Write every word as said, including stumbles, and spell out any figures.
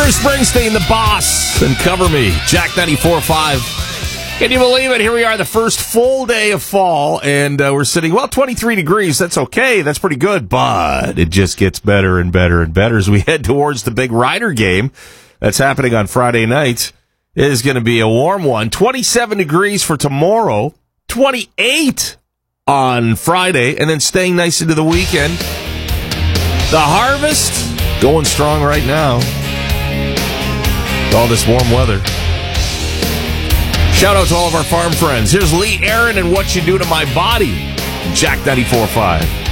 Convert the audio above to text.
Bruce Springsteen, the boss, and Cover Me, Jack ninety-four point five. Can you believe it? Here we are, the first full day of fall, and uh, we're sitting, well, twenty-three degrees. That's okay. That's pretty good, but it just gets better and better and better as we head towards the big Rider game that's happening on Friday night. It is going to be a warm one. twenty-seven degrees for tomorrow, twenty-eight on Friday, and then staying nice into the weekend. The harvest going strong right now. All this warm weather. Shout out to all of our farm friends. Here's Lee Aaron and What You Do to My Body. Jack ninety-four point five.